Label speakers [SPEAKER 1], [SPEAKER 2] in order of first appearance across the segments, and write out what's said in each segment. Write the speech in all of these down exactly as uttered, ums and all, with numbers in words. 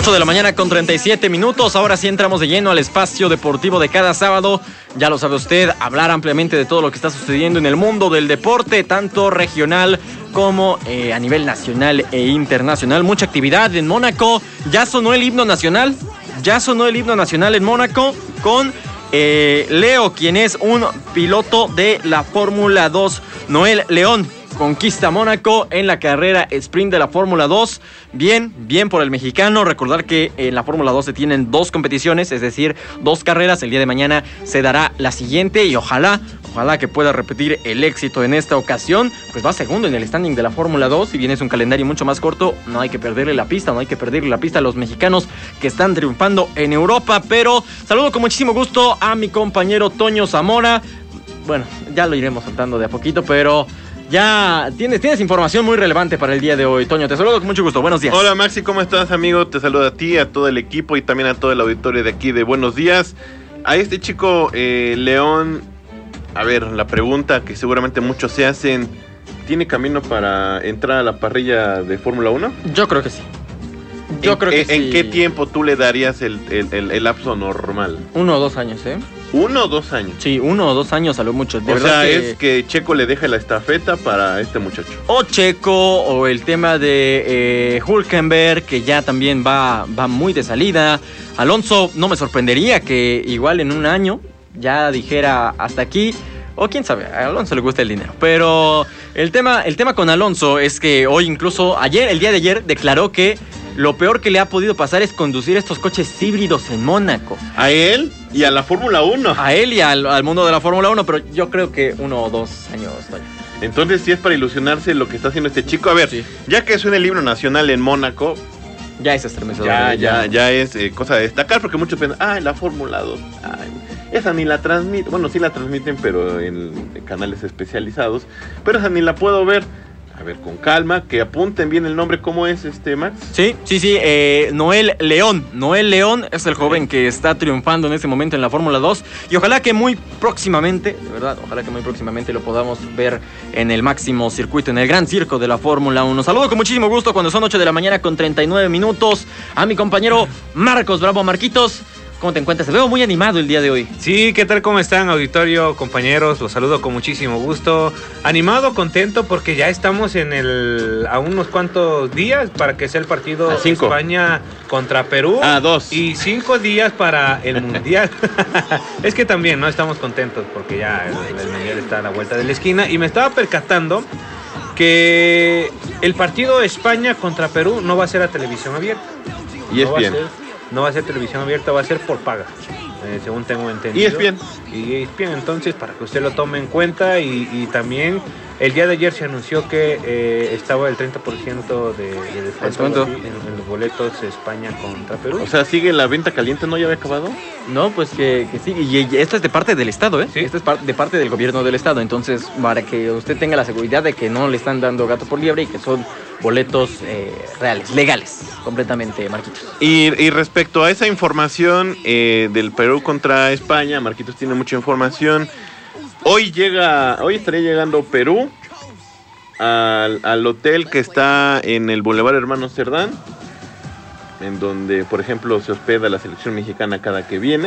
[SPEAKER 1] ocho de la mañana con treinta y siete minutos. Ahora sí entramos de lleno al espacio deportivo de cada sábado. Ya lo sabe usted, hablar ampliamente de todo lo que está sucediendo en el mundo del deporte, tanto regional como eh, a nivel nacional e internacional. Mucha actividad en Mónaco. Ya sonó el himno nacional. Ya sonó el himno nacional en Mónaco con eh, Leo, quien es un piloto de la Fórmula dos. Noel León conquista Mónaco en la carrera sprint de la Fórmula dos. Bien, bien por el mexicano. Recordar que en la Fórmula dos se tienen dos competiciones, es decir, dos carreras. El día de mañana se dará la siguiente y ojalá, ojalá que pueda repetir el éxito en esta ocasión. Pues va segundo en el standing de la Fórmula dos. Si bien es un calendario mucho más corto, no hay que perderle la pista, no hay que perderle la pista a los mexicanos que están triunfando en Europa. Pero saludo con muchísimo gusto a mi compañero Toño Zamora. Bueno, ya lo iremos soltando de a poquito, pero ya tienes, tienes información muy relevante para el día de hoy. Toño, te saludo con mucho gusto. Buenos días.
[SPEAKER 2] Hola Maxi, ¿cómo estás, amigo? Te saludo a ti, a todo el equipo y también a todo el auditorio de aquí de Buenos Días. A este chico eh, León, a ver, la pregunta que seguramente muchos se hacen, ¿tiene camino para entrar a la parrilla de Fórmula uno?
[SPEAKER 1] Yo creo que sí. Yo
[SPEAKER 2] ¿En,
[SPEAKER 1] creo que
[SPEAKER 2] en,
[SPEAKER 1] sí.
[SPEAKER 2] ¿En qué tiempo tú le darías el, el, el, el lapso normal?
[SPEAKER 1] Uno o dos años, ¿eh?
[SPEAKER 2] ¿Uno o dos años?
[SPEAKER 1] Sí, uno o dos años a lo mucho. De
[SPEAKER 2] o
[SPEAKER 1] verdad
[SPEAKER 2] sea,
[SPEAKER 1] que...
[SPEAKER 2] es que Checo le deja la estafeta para este muchacho.
[SPEAKER 1] O Checo, o el tema de eh, Hülkenberg, que ya también va, va muy de salida. Alonso, no me sorprendería que igual en un año ya dijera hasta aquí. O quién sabe, a Alonso le gusta el dinero. Pero el tema, el tema con Alonso es que hoy incluso, ayer, el día de ayer, declaró que lo peor que le ha podido pasar es conducir estos coches híbridos en Mónaco.
[SPEAKER 2] ¿A él? Y a la Fórmula uno.
[SPEAKER 1] A él y al, al mundo de la Fórmula uno, pero yo creo que uno o dos años. Vaya.
[SPEAKER 2] Entonces sí es para ilusionarse lo que está haciendo este chico. A ver, sí. Ya que suena el himno nacional en Mónaco,
[SPEAKER 1] ya es estremecedor.
[SPEAKER 2] Ya, ya, ya es eh, cosa de destacar, porque muchos piensan, ah, la Fórmula dos, ay, esa ni la transmiten. Bueno, sí la transmiten, pero en canales especializados. Pero esa ni la puedo ver. A ver, con calma, que apunten bien el nombre. ¿Cómo es este, Max?
[SPEAKER 1] Sí, sí, sí, eh, Noel León. Noel León es el joven que está triunfando en este momento en la Fórmula dos. Y ojalá que muy próximamente, de verdad, ojalá que muy próximamente lo podamos ver en el máximo circuito, en el gran circo de la Fórmula uno. Saludo con muchísimo gusto cuando son ocho de la mañana con treinta y nueve minutos a mi compañero Marcos Bravo. Marquitos, ¿cómo te encuentras? Te veo muy animado el día de hoy.
[SPEAKER 3] Sí, ¿qué tal? ¿Cómo están, auditorio, compañeros? Los saludo con muchísimo gusto. Animado, contento, porque ya estamos en el a unos cuantos días para que sea el partido de España contra Perú.
[SPEAKER 2] Ah, dos.
[SPEAKER 3] Y cinco días para el Mundial. Es que también, ¿no? Estamos contentos porque ya el, el Mundial está a la vuelta de la esquina. Y me estaba percatando que el partido de España contra Perú no va a ser a televisión abierta.
[SPEAKER 2] Y es
[SPEAKER 3] no
[SPEAKER 2] bien.
[SPEAKER 3] No va a ser televisión abierta, va a ser por paga, eh, según tengo entendido.
[SPEAKER 2] Y es bien.
[SPEAKER 3] Y es bien, entonces, para que usted lo tome en cuenta. Y, y también, el día de ayer se anunció que eh, estaba el treinta por ciento de, de descuento en, en los boletos España contra Perú.
[SPEAKER 2] O sea, ¿sigue la venta caliente? ¿No ya había acabado?
[SPEAKER 1] No, pues que, que sí. Y, y esto es de parte del Estado, ¿eh? Sí. Esto es par- de parte del gobierno del Estado. Entonces, para que usted tenga la seguridad de que no le están dando gato por liebre y que son boletos eh, reales, legales, completamente, Marquitos.
[SPEAKER 2] Y, y respecto a esa información eh, del Perú contra España, Marquitos tiene mucha información. Hoy llega, hoy estaría llegando Perú al, al hotel que está en el Boulevard Hermano Cerdán, en donde, por ejemplo, se hospeda la selección mexicana cada que viene.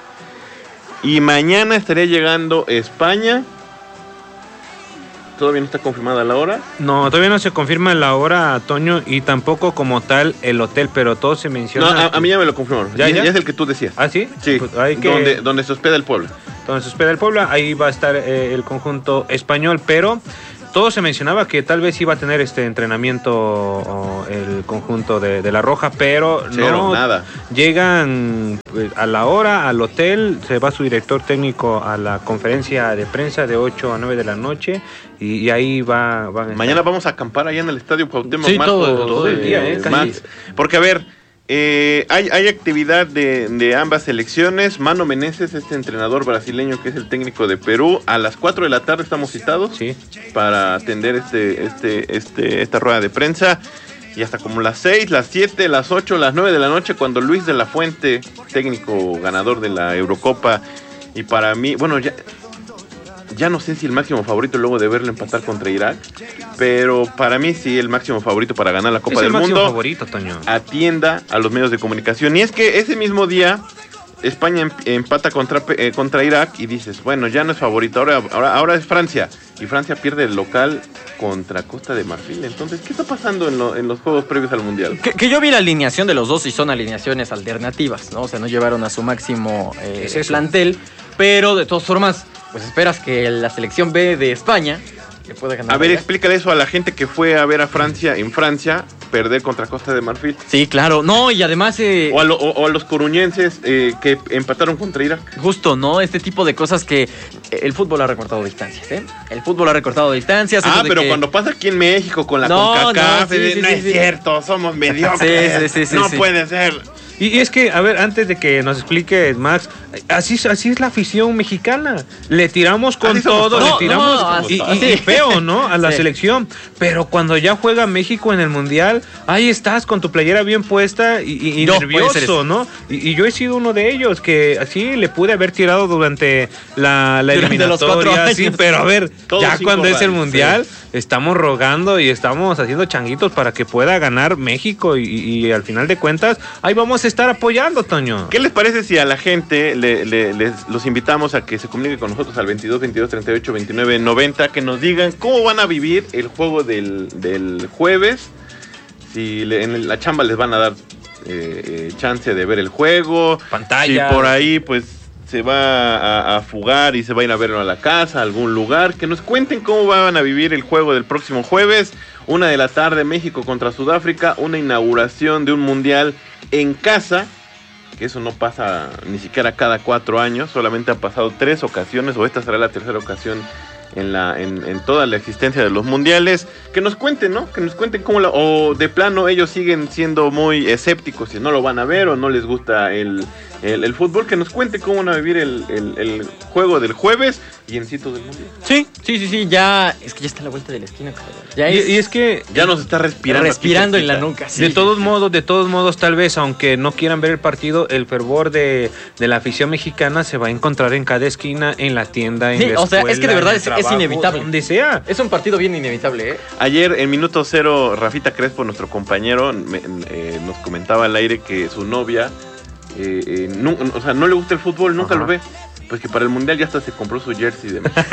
[SPEAKER 2] Y mañana estaría llegando España. ¿Todavía no está confirmada la hora?
[SPEAKER 3] No, todavía no se confirma la hora, Toño, y tampoco como tal el hotel, pero todo se menciona.
[SPEAKER 2] No, a, a mí ya me lo confirmaron.
[SPEAKER 3] ¿Ya, ya?
[SPEAKER 2] ya es el que tú decías.
[SPEAKER 3] ¿Ah, sí?
[SPEAKER 2] Sí,
[SPEAKER 3] pues hay que...
[SPEAKER 2] donde, donde se hospeda el Puebla.
[SPEAKER 3] Donde se hospeda el Puebla, ahí va a estar eh, el conjunto español, pero todo se mencionaba que tal vez iba a tener este entrenamiento o, el conjunto de, de La Roja, pero
[SPEAKER 2] Cero,
[SPEAKER 3] no
[SPEAKER 2] nada.
[SPEAKER 3] Llegan pues, a la hora al hotel, se va su director técnico a la conferencia de prensa de ocho a nueve de la noche y, y ahí va, va a
[SPEAKER 2] Mañana vamos a acampar allá en el Estadio Cuauhtémoc.
[SPEAKER 1] Sí,
[SPEAKER 2] Marcos,
[SPEAKER 1] todo, todo el día, ¿eh?
[SPEAKER 2] Max. Porque a ver, eh, hay, hay actividad de, de ambas selecciones. Mano Menezes, este entrenador brasileño que es el técnico de Perú, a las cuatro de la tarde estamos citados
[SPEAKER 3] sí.
[SPEAKER 2] para atender este, este, este, esta rueda de prensa. Y hasta como las seis, las siete, las ocho, las nueve de la noche, cuando Luis de la Fuente, técnico ganador de la Eurocopa, y para mí, bueno, ya ya no sé si el máximo favorito luego de verlo empatar contra Irak, pero para mí sí el máximo favorito para ganar la Copa
[SPEAKER 3] es
[SPEAKER 2] del
[SPEAKER 3] el máximo
[SPEAKER 2] Mundo.
[SPEAKER 3] Favorito, Toño.
[SPEAKER 2] Atienda a los medios de comunicación. Y es que ese mismo día España em- empata contra, eh, contra Irak y dices, bueno, ya no es favorito, ahora, ahora, ahora es Francia. Y Francia pierde el local contra Costa de Marfil. Entonces, ¿qué está pasando en, lo, en los juegos previos al Mundial?
[SPEAKER 1] Que, que yo vi la alineación de los dos y son alineaciones alternativas, ¿no? O sea, no llevaron a su máximo eh,
[SPEAKER 3] ¿Es eso?
[SPEAKER 1] plantel, pero de todas formas, pues esperas que la selección B de España que pueda ganar.
[SPEAKER 2] A ver,
[SPEAKER 1] ¿verdad?
[SPEAKER 2] explícale eso a la gente que fue a ver a Francia en Francia perder contra Costa de Marfil.
[SPEAKER 1] Sí, claro. No, y además... Eh,
[SPEAKER 2] O a, lo, o, o a los coruñenses eh, que empataron contra Irak.
[SPEAKER 1] Justo, ¿no? Este tipo de cosas que el fútbol ha recortado distancias, ¿eh? El fútbol ha recortado distancias.
[SPEAKER 2] Ah, pero
[SPEAKER 1] que...
[SPEAKER 2] cuando pasa aquí en México con la
[SPEAKER 1] No,
[SPEAKER 2] CONCACAF,
[SPEAKER 1] no, sí,
[SPEAKER 2] eh,
[SPEAKER 1] sí,
[SPEAKER 2] no
[SPEAKER 1] sí,
[SPEAKER 2] es
[SPEAKER 1] sí.
[SPEAKER 2] cierto, somos mediocres.
[SPEAKER 1] Sí, sí, sí,
[SPEAKER 2] no
[SPEAKER 1] sí.
[SPEAKER 2] puede ser.
[SPEAKER 3] Y, y es que, a ver, antes de que nos explique Max, así, así es la afición mexicana. Le tiramos con
[SPEAKER 2] Así somos
[SPEAKER 3] todo,
[SPEAKER 2] todos.
[SPEAKER 3] le
[SPEAKER 1] No,
[SPEAKER 3] tiramos
[SPEAKER 1] no,
[SPEAKER 3] y,
[SPEAKER 1] así.
[SPEAKER 3] y- y feo, ¿no? A la
[SPEAKER 1] Sí.
[SPEAKER 3] selección. Pero cuando ya juega México en el Mundial, ahí estás con tu playera bien puesta y, y- y
[SPEAKER 1] No, puede ser
[SPEAKER 3] nervioso,
[SPEAKER 1] eso.
[SPEAKER 3] ¿no? Y, y yo he sido uno de ellos que así le pude haber tirado durante la, la
[SPEAKER 1] Durante los cuatro
[SPEAKER 3] eliminatoria. Sí,
[SPEAKER 1] años.
[SPEAKER 3] pero a ver,
[SPEAKER 2] Todos
[SPEAKER 3] ya
[SPEAKER 2] cinco
[SPEAKER 3] cuando es el
[SPEAKER 2] rayos,
[SPEAKER 3] Mundial, estamos rogando y estamos haciendo changuitos para que pueda ganar México y, y al final de cuentas, ahí vamos a estar apoyando, Toño.
[SPEAKER 2] ¿Qué les parece si a la gente le, le- les, los invitamos a que se comunique con nosotros al veintidós, veintidós, treinta y ocho, veintinueve, noventa, que nos digan cómo van a vivir el juego del, del jueves? Si le- en la chamba les van a dar eh, eh, chance de ver el juego.
[SPEAKER 3] Pantalla.
[SPEAKER 2] Si por ahí pues se va a, a fugar y se va a ir a verlo a la casa, a algún lugar. Que nos cuenten cómo van a vivir el juego del próximo jueves. Una de la tarde, México contra Sudáfrica. Una inauguración de un mundial en casa. Que eso no pasa ni siquiera cada cuatro años. Solamente han pasado tres ocasiones. O esta será la tercera ocasión en, la, en, en toda la existencia de los mundiales. Que nos cuenten, ¿no? Que nos cuenten cómo la... O de plano ellos siguen siendo muy escépticos si no lo van a ver o no les gusta el, el, el fútbol. Que nos cuenten cómo van a vivir el, el, el juego del jueves y en sitio del mundial.
[SPEAKER 1] Sí, sí, sí, sí, ya... Es que ya está a la vuelta de la esquina, cabrón. Ya
[SPEAKER 3] Y,
[SPEAKER 1] es,
[SPEAKER 3] y es que
[SPEAKER 2] Ya nos está respirando. aquí
[SPEAKER 1] respirando en la
[SPEAKER 2] cerquita.
[SPEAKER 1] nuca. Sí.
[SPEAKER 3] de todos modos, de todos modos, tal vez, aunque no quieran ver el partido, el fervor de, de la afición mexicana se va a encontrar en cada esquina, en la tienda, en
[SPEAKER 1] Sí,
[SPEAKER 3] la
[SPEAKER 1] o sea, es que
[SPEAKER 3] escuela,
[SPEAKER 1] de verdad
[SPEAKER 3] en el
[SPEAKER 1] es- es
[SPEAKER 3] trabajo,
[SPEAKER 1] inevitable.
[SPEAKER 3] donde sea.
[SPEAKER 1] Es un partido bien inevitable, ¿eh?
[SPEAKER 2] Ayer en minuto cero, Rafita Crespo, nuestro compañero, me- eh, nos comentaba al aire que su novia, eh, eh, nu- o sea, no le gusta el fútbol, nunca
[SPEAKER 3] Ajá.
[SPEAKER 2] lo ve. Pues que para el mundial ya hasta se compró su jersey de México.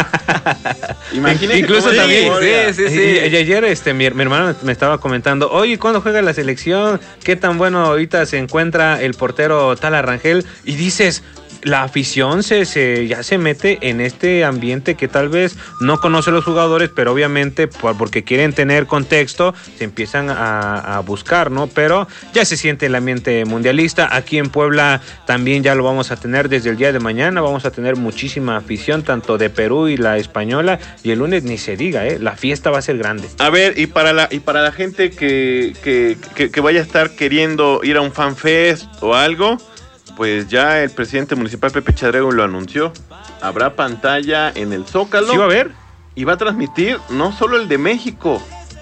[SPEAKER 2] Imagínate
[SPEAKER 3] Incluso
[SPEAKER 2] cómo es la
[SPEAKER 3] también,
[SPEAKER 2] historia.
[SPEAKER 1] sí, sí.
[SPEAKER 3] Y, y ayer este, mi, mi hermano me estaba comentando, oye, ¿cuándo juega la selección? ¿Qué tan bueno ahorita se encuentra el portero Tal Arrangel? Y dices, la afición se, se ya se mete en este ambiente que tal vez no conoce a los jugadores, pero obviamente por, porque quieren tener contexto, se empiezan a, a buscar, ¿no? Pero ya se siente el ambiente mundialista. Aquí en Puebla también ya lo vamos a tener desde el día de mañana. Vamos a tener muchísima afición, tanto de Perú y la española. Y el lunes ni se diga, ¿eh? La fiesta va a ser grande.
[SPEAKER 2] A ver, y para la, y para la gente que, que, que, que vaya a estar queriendo ir a un fan fest o algo, pues ya el presidente municipal Pepe Chadrego lo anunció. Habrá pantalla en el Zócalo.
[SPEAKER 3] ¿Sí va a haber?
[SPEAKER 2] Y va a transmitir no solo el de México,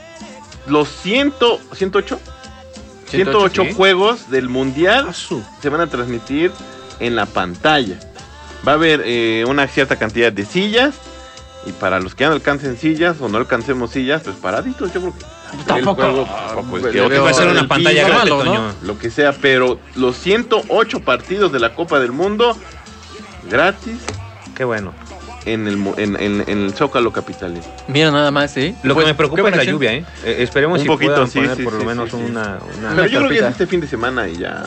[SPEAKER 2] los cien, ciento ocho, ciento ocho
[SPEAKER 3] sí.
[SPEAKER 2] juegos del Mundial
[SPEAKER 3] Asu.
[SPEAKER 2] se van a transmitir en la pantalla. Va a haber eh, una cierta cantidad de sillas. Y para los que ya no alcancen sillas o no alcancemos sillas, pues paraditos, yo creo que...
[SPEAKER 1] Tampoco.
[SPEAKER 2] el juego, tampoco es
[SPEAKER 1] Le
[SPEAKER 2] que otro
[SPEAKER 1] veo
[SPEAKER 3] Va a ser
[SPEAKER 2] el
[SPEAKER 3] una pantalla
[SPEAKER 2] piso,
[SPEAKER 3] grande,
[SPEAKER 1] malo, ¿no?
[SPEAKER 3] Toño.
[SPEAKER 2] lo que sea, pero los ciento ocho partidos de la Copa del Mundo gratis
[SPEAKER 3] Qué bueno.
[SPEAKER 2] en el, mo- en, en- en el Zócalo capitalino.
[SPEAKER 1] Mira nada más, ¿eh?
[SPEAKER 3] Lo
[SPEAKER 1] Pues,
[SPEAKER 3] que me
[SPEAKER 1] qué
[SPEAKER 3] preocupa es
[SPEAKER 1] buena
[SPEAKER 3] la
[SPEAKER 1] acción.
[SPEAKER 3] lluvia, ¿eh? Eh, esperemos
[SPEAKER 2] Un
[SPEAKER 3] si
[SPEAKER 2] poquito,
[SPEAKER 3] puedan
[SPEAKER 2] sí,
[SPEAKER 3] poner
[SPEAKER 2] sí,
[SPEAKER 3] por lo
[SPEAKER 2] sí,
[SPEAKER 3] menos
[SPEAKER 2] sí, sí.
[SPEAKER 3] una... una-
[SPEAKER 2] Pero yo creo que es
[SPEAKER 1] carpita.
[SPEAKER 2] este fin de semana y ya...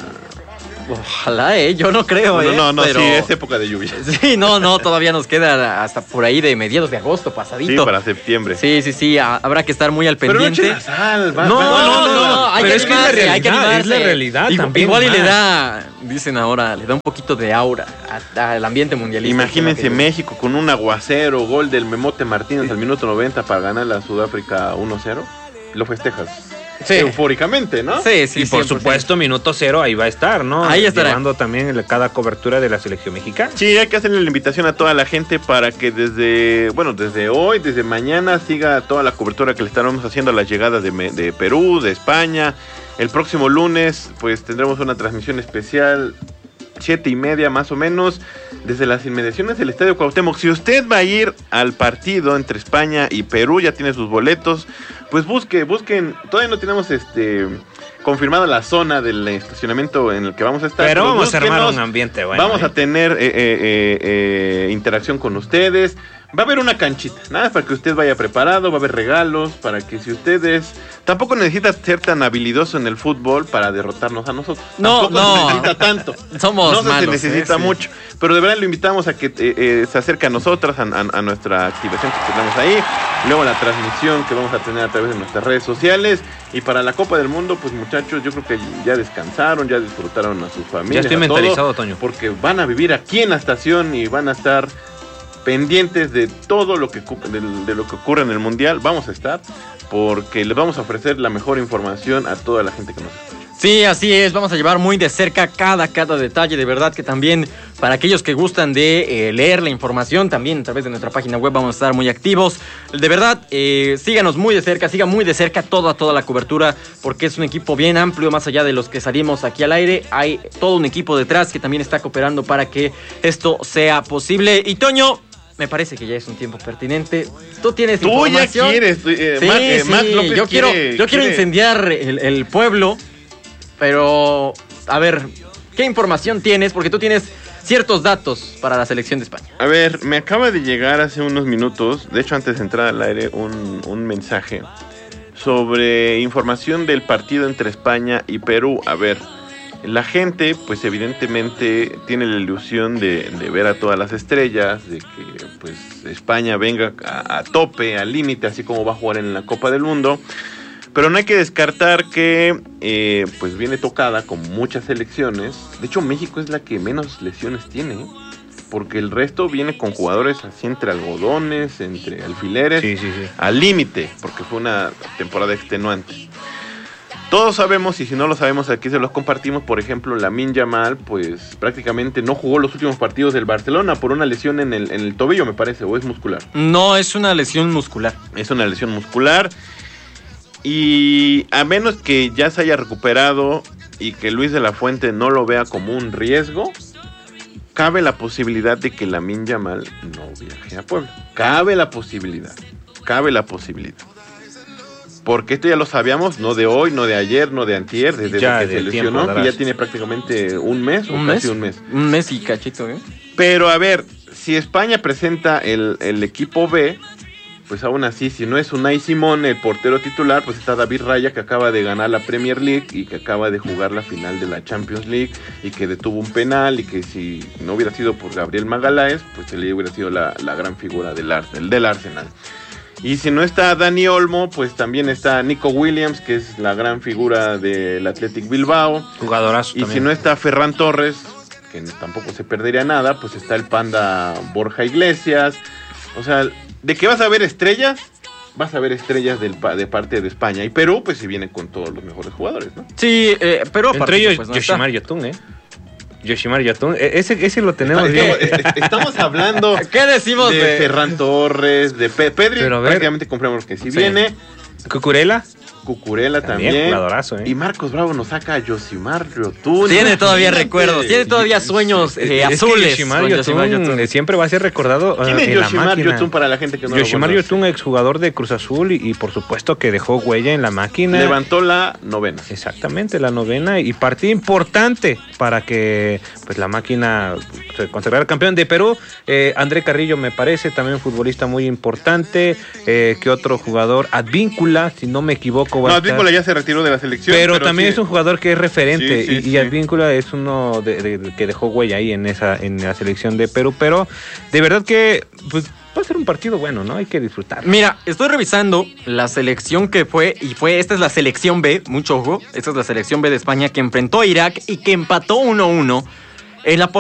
[SPEAKER 1] Ojalá, ¿eh? Yo no creo,
[SPEAKER 2] Bueno,
[SPEAKER 1] ¿eh?
[SPEAKER 2] no, no,
[SPEAKER 1] Pero...
[SPEAKER 2] sí, es época de lluvia.
[SPEAKER 1] Sí, no, no, todavía nos queda hasta por ahí de mediados de agosto, pasadito.
[SPEAKER 2] Sí, para septiembre.
[SPEAKER 1] Sí, sí, sí, a- habrá que estar muy al
[SPEAKER 2] Pero no
[SPEAKER 1] pendiente.
[SPEAKER 2] echen la sal, va-
[SPEAKER 3] No,
[SPEAKER 2] va-
[SPEAKER 3] no,
[SPEAKER 2] va-
[SPEAKER 3] no, no,
[SPEAKER 1] hay
[SPEAKER 3] pero
[SPEAKER 1] que
[SPEAKER 3] es que es la
[SPEAKER 1] animarse, hay que
[SPEAKER 3] realidad, es la
[SPEAKER 1] animarse.
[SPEAKER 3] realidad
[SPEAKER 1] Igual-
[SPEAKER 3] también,
[SPEAKER 1] Igual y le
[SPEAKER 3] más.
[SPEAKER 1] da, dicen ahora, le da un poquito de aura a- al ambiente mundialista.
[SPEAKER 2] Imagínense
[SPEAKER 1] Que-
[SPEAKER 2] México con un aguacero, gol del Memote Martínez al minuto noventa para ganar a Sudáfrica uno cero. Lo festejas
[SPEAKER 1] Sí.
[SPEAKER 2] eufóricamente, ¿no?
[SPEAKER 1] Sí, sí,
[SPEAKER 3] y por
[SPEAKER 1] cien por ciento.
[SPEAKER 3] supuesto, minuto cero, ahí va a estar, ¿no?
[SPEAKER 1] Ahí estará.
[SPEAKER 3] Llevando también el- cada cobertura de la selección mexicana.
[SPEAKER 2] Sí, hay que hacerle la invitación a toda la gente para que desde, bueno, desde hoy, desde mañana siga toda la cobertura que le estaremos haciendo a las llegadas de, Me- de Perú, de España. El próximo lunes, pues tendremos una transmisión especial siete y media más o menos, desde las inmediaciones del Estadio Cuauhtémoc. Si usted va a ir al partido entre España y Perú, ya tiene sus boletos, pues busque, busquen, todavía no tenemos este confirmada la zona del estacionamiento en el que vamos a estar.
[SPEAKER 3] Pero vamos a armar un ambiente bueno.
[SPEAKER 2] Vamos
[SPEAKER 3] ¿eh?
[SPEAKER 2] a tener eh, eh, eh, interacción con ustedes. Va a haber una canchita, nada, para que usted vaya preparado, va a haber regalos, para que si ustedes... Tampoco necesita ser tan habilidoso en el fútbol para derrotarnos a nosotros.
[SPEAKER 1] No,
[SPEAKER 2] Tampoco
[SPEAKER 1] no.
[SPEAKER 2] se necesita tanto.
[SPEAKER 1] Somos
[SPEAKER 2] no
[SPEAKER 1] malos,
[SPEAKER 2] se necesita
[SPEAKER 1] ¿eh? Sí.
[SPEAKER 2] mucho. Pero de verdad lo invitamos a que eh, eh, se acerque a nosotras, a, a, a nuestra activación que tenemos ahí. Luego la transmisión que vamos a tener a través de nuestras redes sociales. Y para la Copa del Mundo, pues muchachos, yo creo que ya descansaron, ya disfrutaron a sus familias.
[SPEAKER 3] Ya estoy
[SPEAKER 2] a
[SPEAKER 3] mentalizado,
[SPEAKER 2] todo,
[SPEAKER 3] Toño.
[SPEAKER 2] Porque van a vivir aquí en la estación y van a estar pendientes de todo lo que de, de lo que ocurre en el Mundial. Vamos a estar porque les vamos a ofrecer la mejor información a toda la gente que nos escucha.
[SPEAKER 1] Sí, así es, vamos a llevar muy de cerca cada, cada detalle, de verdad que también para aquellos que gustan de eh, leer la información, también a través de nuestra página web vamos a estar muy activos. De verdad, eh, síganos muy de cerca, siga muy de cerca toda, toda la cobertura, porque es un equipo bien amplio, más allá de los que salimos aquí al aire, hay todo un equipo detrás que también está cooperando para que esto sea posible. Y Toño, me parece que ya es un tiempo pertinente. Tú tienes
[SPEAKER 2] Tú
[SPEAKER 1] información.
[SPEAKER 2] ya quieres, eh,
[SPEAKER 1] Sí,
[SPEAKER 2] Mar, eh,
[SPEAKER 1] sí,
[SPEAKER 2] Max López
[SPEAKER 1] yo quiero,
[SPEAKER 2] quiere,
[SPEAKER 1] yo quiero
[SPEAKER 2] quiere...
[SPEAKER 1] incendiar el, el pueblo, pero a ver, ¿qué información tienes? Porque tú tienes ciertos datos para la selección de España.
[SPEAKER 2] A ver, me acaba de llegar hace unos minutos, de hecho antes de entrar al aire, un, un mensaje sobre información del partido entre España y Perú. A ver, la gente, pues evidentemente tiene la ilusión de, de ver a todas las estrellas, de que pues España venga a, a tope, al límite, así como va a jugar en la Copa del Mundo. Pero no hay que descartar que eh, pues viene tocada con muchas selecciones. De hecho, México es la que menos lesiones tiene, porque el resto viene con jugadores así entre algodones, entre alfileres,
[SPEAKER 3] Sí, sí, sí.
[SPEAKER 2] al límite, porque fue una temporada extenuante. Todos sabemos, y si no lo sabemos aquí se los compartimos, por ejemplo, Lamine Yamal, pues prácticamente no jugó los últimos partidos del Barcelona por una lesión en el, en el tobillo, me parece, o es muscular.
[SPEAKER 1] No, es una lesión muscular.
[SPEAKER 2] Es una lesión muscular. Y a menos que ya se haya recuperado y que Luis de la Fuente no lo vea como un riesgo, cabe la posibilidad de que Lamine Yamal no viaje a Puebla. Cabe la posibilidad, cabe la posibilidad. Porque esto ya lo sabíamos, no de hoy, no de ayer, no de antier, desde
[SPEAKER 3] Ya
[SPEAKER 2] que se
[SPEAKER 3] del
[SPEAKER 2] lesionó,
[SPEAKER 3] tiempo
[SPEAKER 2] que ya
[SPEAKER 3] atrás.
[SPEAKER 2] tiene prácticamente un mes o
[SPEAKER 1] ¿Un
[SPEAKER 2] casi
[SPEAKER 1] mes?
[SPEAKER 2] un mes.
[SPEAKER 1] Un mes y cachito, ¿eh?
[SPEAKER 2] Pero a ver, si España presenta el, el equipo B, pues aún así, si no es Unai Simón el portero titular, pues está David Raya, que acaba de ganar la Premier League y que acaba de jugar la final de la Champions League y que detuvo un penal y que si no hubiera sido por Gabriel Magaláes, pues él hubiera sido la, la gran figura del, Arsenal, del Arsenal. Y si no está Dani Olmo, pues también está Nico Williams, que es la gran figura del Athletic Bilbao.
[SPEAKER 3] Jugadorazo
[SPEAKER 2] Y
[SPEAKER 3] también.
[SPEAKER 2] si no está Ferran Torres, que tampoco se perdería nada, pues está el Panda Borja Iglesias. O sea, de que vas a ver estrellas, vas a ver estrellas del, de parte de España. Y Perú, pues se viene con todos los mejores jugadores, ¿no?
[SPEAKER 1] Sí, eh, pero aparte,
[SPEAKER 3] Entre ellos,
[SPEAKER 1] pues, no
[SPEAKER 3] Yoshimar Yotun, ¿eh? Yoshimar Yotun. E- Ese, ese lo tenemos
[SPEAKER 2] Estamos,
[SPEAKER 3] bien.
[SPEAKER 2] est- estamos hablando
[SPEAKER 1] está. ¿Qué decimos
[SPEAKER 2] de,
[SPEAKER 1] de,
[SPEAKER 2] Ferran Torres, de Pe- Pedri,
[SPEAKER 3] Pero a ver.
[SPEAKER 2] prácticamente compramos que sí,
[SPEAKER 1] Sí.
[SPEAKER 2] viene.
[SPEAKER 3] Cucurella.
[SPEAKER 2] Cucurella
[SPEAKER 3] También,
[SPEAKER 2] también.
[SPEAKER 3] jugadorazo, ¿eh?
[SPEAKER 2] Y Marcos Bravo nos saca a Yoshimar Yotun.
[SPEAKER 1] Tiene todavía
[SPEAKER 2] Imagínate.
[SPEAKER 1] recuerdos, tiene todavía sueños eh,
[SPEAKER 3] Es que
[SPEAKER 1] azules.
[SPEAKER 3] Yoshimar
[SPEAKER 1] con Yoshimar
[SPEAKER 3] Yotun
[SPEAKER 1] Yotun.
[SPEAKER 3] eh, siempre va a ser recordado
[SPEAKER 2] ¿Quién
[SPEAKER 3] eh,
[SPEAKER 2] es
[SPEAKER 3] en la
[SPEAKER 2] Yoshimar
[SPEAKER 3] máquina.
[SPEAKER 2] Yotun para la gente que no
[SPEAKER 3] Yoshimar
[SPEAKER 2] lo
[SPEAKER 3] Yotun, exjugador de Cruz Azul y, y por supuesto que dejó huella en la máquina.
[SPEAKER 2] Levantó la novena.
[SPEAKER 3] Exactamente, la novena y partido importante para que pues la máquina se consagrara campeón de Perú. Eh, André Carrillo me parece también futbolista muy importante. Eh, que otro jugador, Advíncula, si no me equivoco. Va
[SPEAKER 2] No,
[SPEAKER 3] a estar.
[SPEAKER 2] Advíncula ya se retiró de la selección.
[SPEAKER 3] Pero, también
[SPEAKER 2] sí.
[SPEAKER 3] es un jugador que es referente
[SPEAKER 2] Sí, sí,
[SPEAKER 3] y,
[SPEAKER 2] sí.
[SPEAKER 3] y Advíncula es uno de, de- de- que dejó huella ahí en esa en la selección de Perú. Pero de verdad que pues va a ser un partido bueno, ¿no? Hay que disfrutar.
[SPEAKER 1] Mira, estoy revisando la selección que fue, y fue, esta es la selección B, mucho ojo, esta es la selección B de España que enfrentó a Irak y que empató uno a uno en la